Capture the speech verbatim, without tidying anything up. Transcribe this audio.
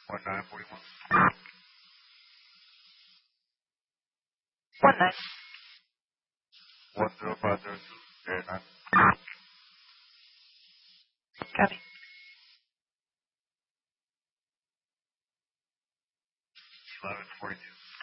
One nine forty one. One nine. One zero five zero two. Air nine. Copy. Eleven forty two.